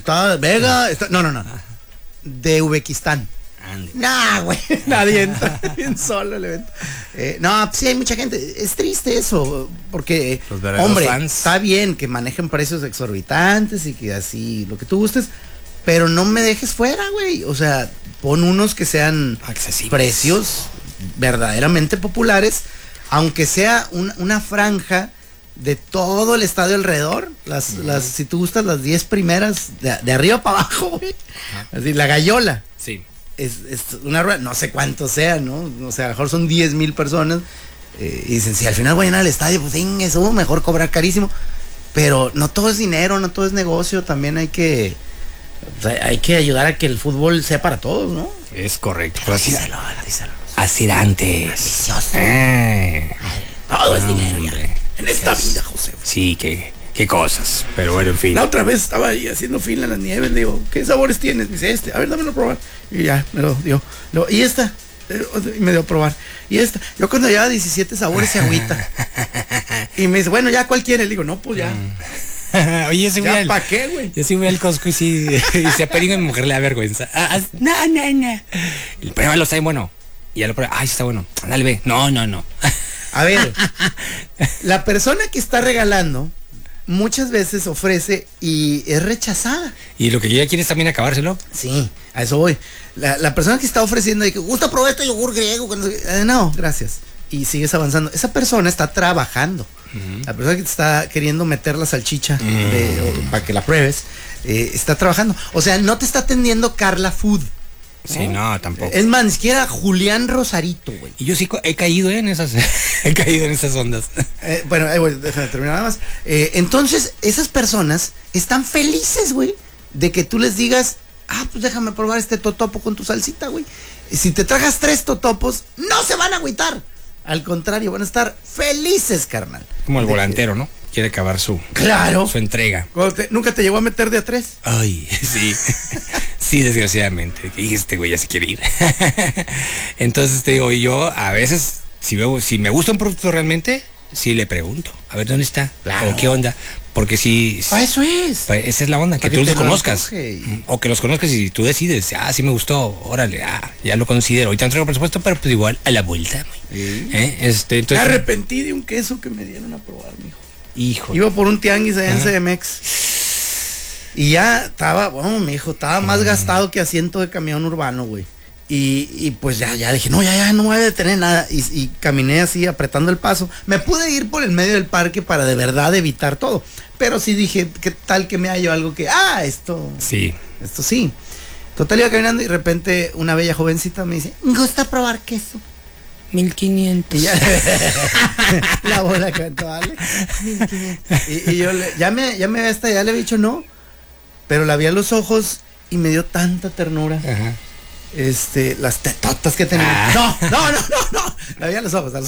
está Vega, no. De Uzbekistán. Nah, güey, nadie entra, bien solo el evento. No, pues sí hay mucha gente. Es triste eso, porque, hombre, fans. Está bien que manejen precios exorbitantes y que así, lo que tú gustes, pero no me dejes fuera, güey. O sea, pon unos que sean accesibles, precios verdaderamente populares, aunque sea una franja de todo el estadio alrededor, si tú gustas, las 10 primeras, de arriba para abajo, güey. Así, la gallola. Sí. Es una rueda, no sé cuánto sea, ¿no? O sea, a lo mejor son 10,000 personas. Y dicen, si al final voy a llenar el estadio, pues eso, mejor cobrar carísimo. Pero no todo es dinero, no todo es negocio. También hay que ayudar a que el fútbol sea para todos, ¿no? Es correcto. Pero díselo. Acirantes. Delicioso. Todo es dinero ya. En esta vida, José. Sí, qué cosas. Pero bueno, en fin. La otra vez estaba ahí haciendo fila en las nieves. Le digo, ¿qué sabores tienes? Me dice, a ver, dámelo a probar. Y ya, me lo dio. ¿Y esta? Y me dio a probar. ¿Y esta? Yo cuando llevaba 17 sabores y agüita. Y me dice, bueno, ¿ya cuál quiere? Le digo, no, pues ya. Oye, ese ¿Ya para qué, güey? Yo sí voy al Costco y sí, y se aperiga, mi mujer le da vergüenza. No. El pruébalo, está bien bueno. Y ya lo prueba, está bueno. Dale, ve. No. A ver, la persona que está regalando muchas veces ofrece y es rechazada. ¿Y lo que ella quiere es también acabárselo? Sí, a eso voy. La persona que está ofreciendo y que gusta probar este yogur griego, no, gracias. Y sigues avanzando. Esa persona está trabajando. La persona que te está queriendo meter la salchicha para que la pruebes, está trabajando. O sea, no te está atendiendo Carla Food. Sí, no, tampoco. Es más, ni siquiera Julián Rosarito, güey. Y yo sí he caído en esas ondas. Bueno, déjame terminar nada más. Entonces, esas personas están felices, güey, de que tú les digas, pues déjame probar este totopo con tu salsita, güey. Si te tragas 3 totopos, no se van a agüitar. Al contrario, van a estar felices, carnal. Como el volantero, ¿no? Quiere acabar su entrega. ¿Nunca te llegó a meter de a 3? Ay, sí. Sí, desgraciadamente. Y este güey ya se quiere ir. Entonces te digo, yo a veces, si me gusta un producto realmente, sí le pregunto, a ver dónde está, o qué onda. Porque si eso es. Esa es la onda, que tú los conozcas. O que los conozcas y tú decides, sí me gustó, órale, ya lo considero. Ahorita no traigo presupuesto, pero pues igual a la vuelta, güey. Entonces, me arrepentí de un queso que me dieron a probar, mijo. Hijo. Iba por un tianguis allá en CDMX. Y ya estaba, mijo, estaba más gastado que asiento de camión urbano, güey. Y pues ya dije, no, ya no voy a detener nada. Y caminé así, apretando el paso. Me pude ir por el medio del parque para de verdad evitar todo. Pero sí dije, ¿qué tal que me hallo algo que, esto sí. Total, iba caminando y de repente una bella jovencita me dice, ¿me gusta probar queso? 1500. Y ya la bola cantó, ¿vale? 1500. Y yo ya me ya le había dicho no, pero la vi a los ojos y me dio tanta ternura. Ajá. Las tetotas que tenía. No. La vi a los ojos.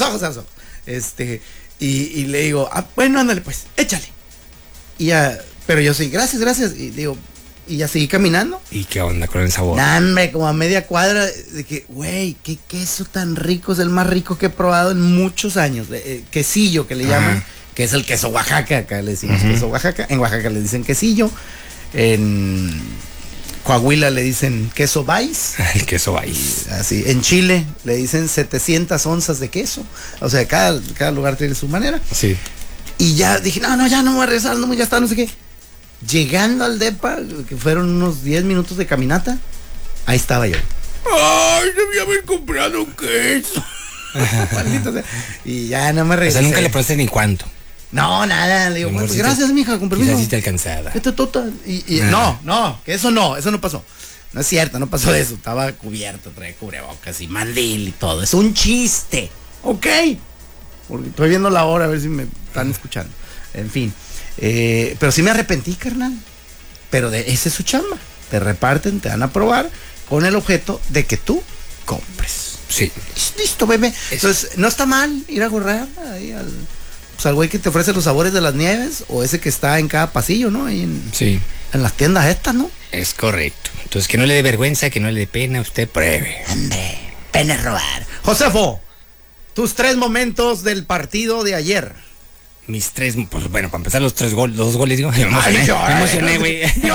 Y le digo, bueno, ándale pues, échale. Y ya, pero yo sí, gracias. Y digo, y ya seguí caminando. ¿Y qué onda con el sabor? Hombre, como a media cuadra, de que, güey, qué queso tan rico, es el más rico que he probado en muchos años. Quesillo que le llaman, que es el queso Oaxaca, acá le decimos queso Oaxaca, en Oaxaca le dicen quesillo, en Coahuila le dicen queso Vais. El queso Vais. Así, en Chile le dicen 700 onzas de queso. O sea, cada lugar tiene su manera. Sí. Y ya dije, no, ya no voy a regresar, ya está, no sé qué. Llegando al depa, que fueron unos 10 minutos de caminata, ahí estaba yo. ¡Ay, debía haber comprado un queso! Maldito sea. Y ya no me regresé. O sea, nunca le pregunté ni cuánto. No, nada, le digo, pues gracias, mija, con permiso. Quizás sí te alcanzaba. ¿Qué tota? No, que eso no pasó. No es cierto, no pasó eso. Estaba cubierto, traía cubrebocas y mandil y todo. Es un chiste, ¿ok? Porque estoy viendo la hora a ver si me están escuchando. En fin. Pero sí me arrepentí, carnal. Pero esa es su chamba. Te reparten, te dan a probar con el objeto de que tú compres. Sí. Listo, bebé. Entonces, no está mal ir a gorrar ahí al güey que te ofrece los sabores de las nieves o ese que está en cada pasillo, ¿no? Ahí en las tiendas estas, ¿no? Es correcto. Entonces, que no le dé vergüenza, que no le dé pena, usted pruebe. Hombre, pena es robar. Josefo, tus 3 momentos del partido de ayer. Mis 3, pues bueno, para empezar los 2 goles, digo, me emocioné, güey.